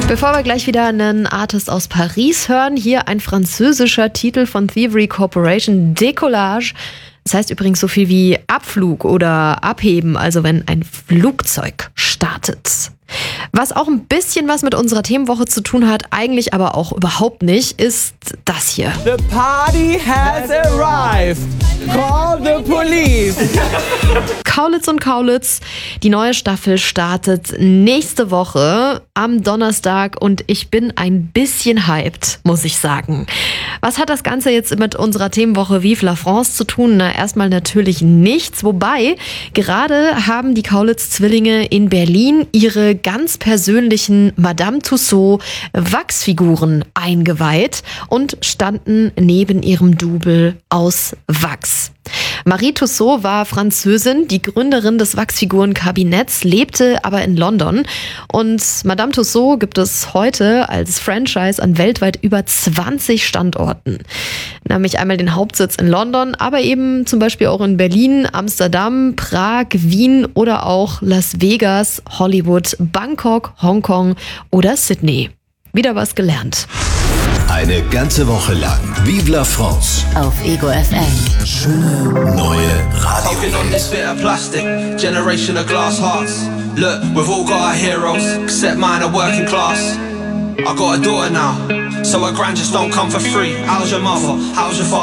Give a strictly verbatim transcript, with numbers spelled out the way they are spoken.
Bevor wir gleich wieder einen Artist aus Paris hören, hier ein französischer Titel von Thievery Corporation, Décollage. Das heißt übrigens so viel wie Abflug oder Abheben, also wenn ein Flugzeug startet. Was auch ein bisschen was mit unserer Themenwoche zu tun hat, eigentlich aber auch überhaupt nicht, ist das hier. The party has arrived. Call the police. Kaulitz und Kaulitz, die neue Staffel startet nächste Woche am Donnerstag und ich bin ein bisschen hyped, muss ich sagen. Was hat das Ganze jetzt mit unserer Themenwoche Vive la France zu tun? Na, erstmal natürlich nichts, wobei gerade haben die Kaulitz-Zwillinge in Berlin ihre ganz persönlichen Madame Tussauds Wachsfiguren eingeweiht und standen neben ihrem Double aus Wachs. Marie Tussaud war Französin, die Gründerin des Wachsfigurenkabinetts, lebte aber in London. Und Madame Tussauds gibt es heute als Franchise an weltweit über zwanzig Standorten. Nämlich einmal den Hauptsitz in London, aber eben zum Beispiel auch in Berlin, Amsterdam, Prag, Wien oder auch Las Vegas, Hollywood, Bangkok, Hongkong oder Sydney. Wieder was gelernt. Eine ganze Woche lang Vive la France auf Ego F M. Schöne neue Radio. Smoking on this bit of plastic, generation of glass hearts. Look, we've all got our heroes, except mine are working class. I got a daughter now, so her grand just don't come for free. How's your mother? How's your father?